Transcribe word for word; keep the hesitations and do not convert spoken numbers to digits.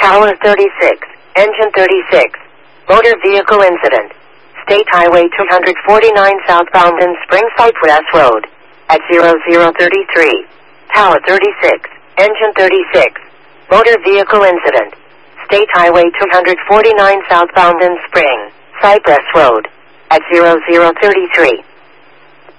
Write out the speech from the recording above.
Tower thirty-six, Engine thirty-six. Motor vehicle incident. State Highway two forty-nine southbound in Spring Cypress Road. At zero zero thirty-three. Tower thirty-six, Engine thirty-six. Motor vehicle incident. State Highway two forty-nine southbound in Spring Cypress Road. At zero zero thirty-three.